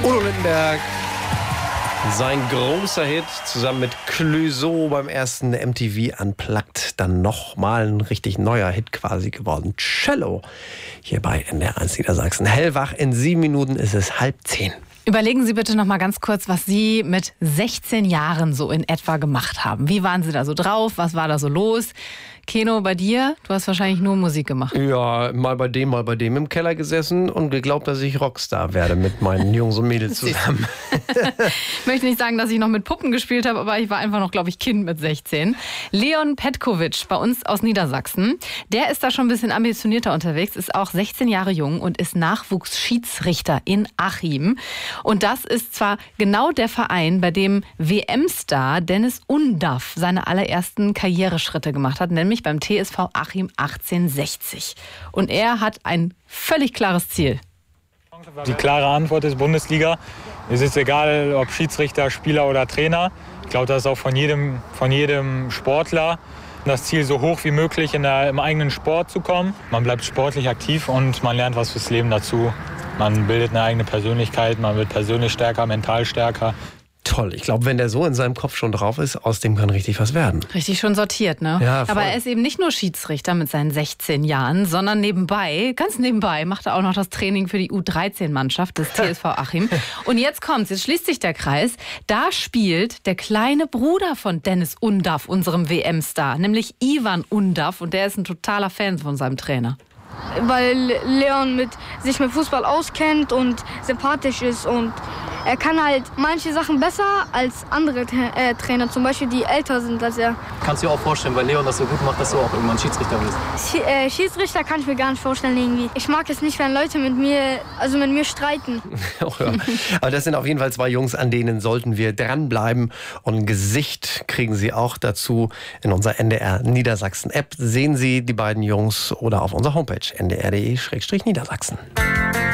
Udo Lindenberg, sein großer Hit zusammen mit Clouseau beim ersten MTV Unplugged. Dann nochmal ein richtig neuer Hit quasi geworden. Cello, hier bei NDR 1 Niedersachsen. Hellwach, in 7 Minuten ist es 9:30. Überlegen Sie bitte noch mal ganz kurz, was Sie mit 16 Jahren so in etwa gemacht haben. Wie waren Sie da so drauf? Was war da so los? Keno, bei dir? Du hast wahrscheinlich nur Musik gemacht. Ja, mal bei dem im Keller gesessen und geglaubt, dass ich Rockstar werde mit meinen Jungs und Mädels zusammen. Ich möchte nicht sagen, dass ich noch mit Puppen gespielt habe, aber ich war einfach noch, glaube ich, Kind mit 16. Leon Petkovic, bei uns aus Niedersachsen, der ist da schon ein bisschen ambitionierter unterwegs, ist auch 16 Jahre jung und ist Nachwuchsschiedsrichter in Achim. Und das ist zwar genau der Verein, bei dem WM-Star Dennis Undaff seine allerersten Karriereschritte gemacht hat, nämlich beim TSV Achim 1860. Und er hat ein völlig klares Ziel. Die klare Antwort ist Bundesliga. Es ist egal, ob Schiedsrichter, Spieler oder Trainer. Ich glaube, das ist auch von jedem Sportler das Ziel, so hoch wie möglich im eigenen Sport zu kommen. Man bleibt sportlich aktiv und man lernt was fürs Leben dazu. Man bildet eine eigene Persönlichkeit, man wird persönlich stärker, mental stärker. Toll. Ich glaube, wenn der so in seinem Kopf schon drauf ist, aus dem kann richtig was werden. Richtig schon sortiert, ne? Ja, voll. Aber er ist eben nicht nur Schiedsrichter mit seinen 16 Jahren, sondern ganz nebenbei macht er auch noch das Training für die U13-Mannschaft des TSV Achim. Und jetzt kommt's, jetzt schließt sich der Kreis. Da spielt der kleine Bruder von Dennis Undaff, unserem WM-Star, nämlich Ivan Undaff. Und der ist ein totaler Fan von seinem Trainer. Weil Leon sich mit Fußball auskennt und sympathisch ist und er kann halt manche Sachen besser als andere Trainer, zum Beispiel die älter sind als er. Kannst du dir auch vorstellen, weil Leon das so gut macht, dass du auch irgendwann Schiedsrichter wirst? Schiedsrichter kann ich mir gar nicht vorstellen irgendwie. Ich mag es nicht, wenn Leute mit mir streiten. Oh ja. Aber das sind auf jeden Fall 2 Jungs, an denen sollten wir dranbleiben. Und ein Gesicht kriegen Sie auch dazu in unserer NDR Niedersachsen App. Sehen Sie die beiden Jungs oder auf unserer Homepage ndr.de/Niedersachsen.